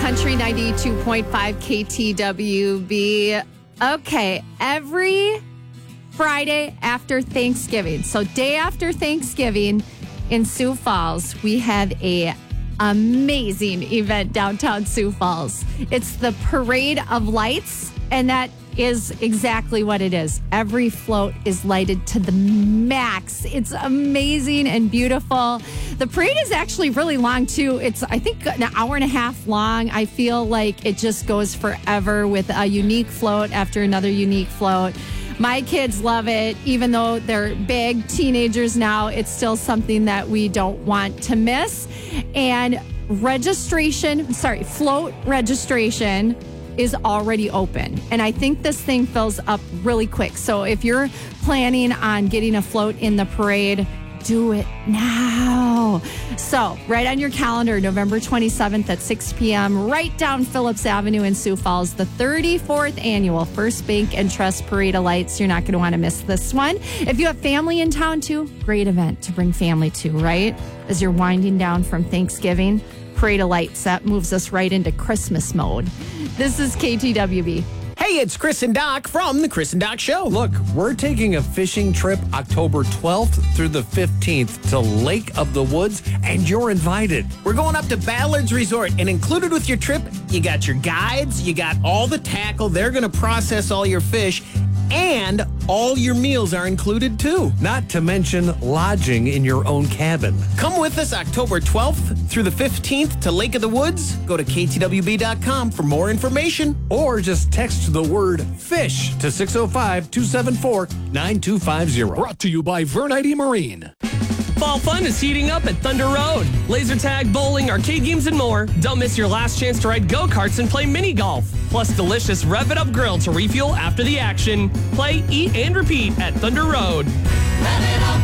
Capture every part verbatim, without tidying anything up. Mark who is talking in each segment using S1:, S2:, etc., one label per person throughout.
S1: Country ninety-two point five K T W B. Okay, every Friday after Thanksgiving, so day after Thanksgiving in Sioux Falls, we have a amazing event downtown Sioux Falls. It's the Parade of Lights, and that is exactly what it is. Every float is lighted to the max. It's amazing and beautiful. The parade is actually really long too. It's, I think, an hour and a half long. I feel like it just goes forever with a unique float after another unique float. My kids love it. Even though they're big teenagers now, it's still something that we don't want to miss. And registration, sorry, float registration is already open. And I think this thing fills up really quick. So if you're planning on getting a float in the parade, do it now. So right on your calendar, November twenty-seventh at six p.m., right down Phillips Avenue in Sioux Falls, the thirty-fourth annual First Bank and Trust Parade of Lights. You're not going to want to miss this one. If you have family in town too, great event to bring family to, right? As you're winding down from Thanksgiving, Parade of Lights, that moves us right into Christmas mode. This is K T W B.
S2: Hey, it's Chris and Doc from The Chris and Doc Show.
S3: Look, we're taking a fishing trip October twelfth through the fifteenth to Lake of the Woods, and you're invited.
S2: We're going up to Ballard's Resort, and included with your trip, you got your guides, you got all the tackle. They're going to process all your fish, and all your meals are included too.
S3: Not to mention lodging in your own cabin.
S2: Come with us October twelfth through the fifteenth to Lake of the Woods. Go to K T W B dot com for more information.
S3: Or just text the word FISH to six oh five, two seven four, nine two five zero.
S4: Brought to you by Vernite Marine.
S5: Fall fun is heating up at Thunder Road. Laser tag, bowling, arcade games, and more. Don't miss your last chance to ride go-karts and play mini golf. Plus delicious Rev It Up grill to refuel after the action. Play, eat, and repeat at Thunder Road.
S6: Rev it up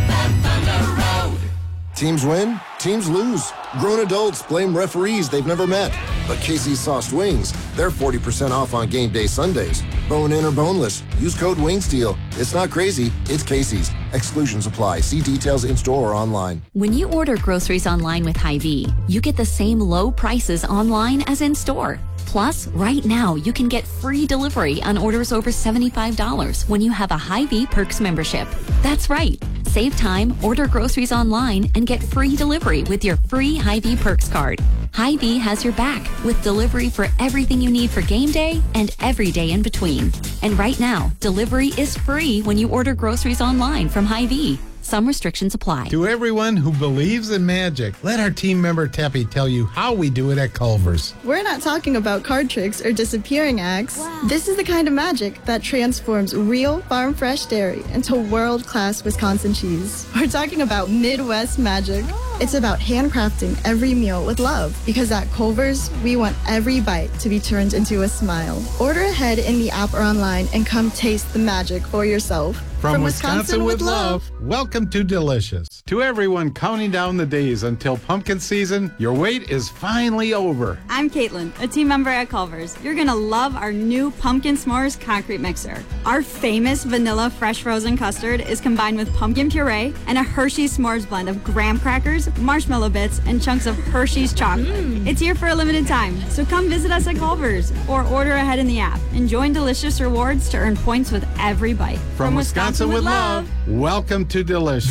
S6: at Thunder Road.
S7: Teams win, teams lose. Grown adults blame referees they've never met. But Casey's Sauced Wings, they're forty percent off on game day Sundays. Bone-in or boneless, use code WINGSTEAL. It's not crazy, it's Casey's. Exclusions apply. See details in-store or online.
S8: When you order groceries online with Hy-Vee, you get the same low prices online as in-store. Plus, right now, you can get free delivery on orders over seventy-five dollars when you have a Hy-Vee Perks membership. That's right. Save time, order groceries online, and get free delivery with your free Hy-Vee Perks card. Hy-Vee has your back with delivery for everything you need for game day and every day in between. And right now, delivery is free when you order groceries online from Hy-Vee. Some restrictions apply.
S9: To everyone who believes in magic, let our team member Teppy tell you how we do it at Culver's.
S10: We're not talking about card tricks or disappearing acts. Wow. This is the kind of magic that transforms real farm-fresh dairy into world-class Wisconsin cheese. We're talking about Midwest magic. Oh. It's about handcrafting every meal with love, because at Culver's, we want every bite to be turned into a smile. Order ahead in the app or online and come taste the magic for yourself.
S9: From, From Wisconsin, Wisconsin with love, love, welcome to Delicious. To everyone counting down the days until pumpkin season, your wait is finally over.
S11: I'm Caitlin, a team member at Culver's. You're going to love our new Pumpkin S'mores concrete mixer. Our famous vanilla fresh frozen custard is combined with pumpkin puree and a Hershey's S'mores blend of graham crackers, marshmallow bits, and chunks of Hershey's chocolate. Mm. It's here for a limited time, so come visit us at Culver's or order ahead in the app and join Delicious Rewards to earn points with every bite.
S9: From, From Wisconsin, Wisconsin with love, welcome to Delicious.